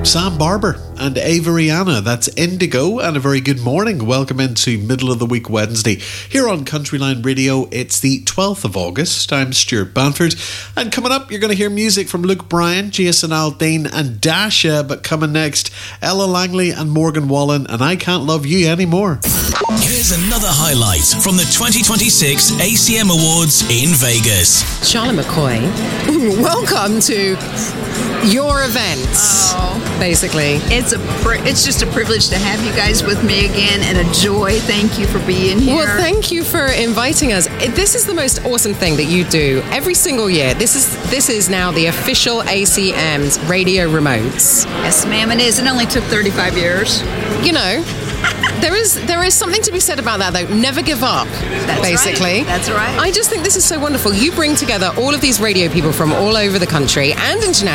Sam Barber and Avariana. That's Indigo, and a very good morning. Welcome into Middle of the Week Wednesday here on Countryline Radio. It's the 12th of August. I'm Stuart Banford, and coming up you're going to hear music from Luke Bryan, Jason Aldean and Dasha, but coming next, Ella Langley and Morgan Wallen and I Can't Love You Anymore. Here's another highlight from the 2026 ACM Awards in Vegas. Charlotte McCoy, welcome to your event. Basically. It's just a privilege to have you guys with me again, and a joy. Thank you for being here. Well, thank you for inviting us. This is the most awesome thing that you do every single year. This is now the official ACM's radio remotes. Yes, ma'am, it is. It only took 35 years. You know, there is something to be said about that, though. Never give up, basically. Right. That's right. I just think this is so wonderful. You bring together all of these radio people from all over the country and internationally.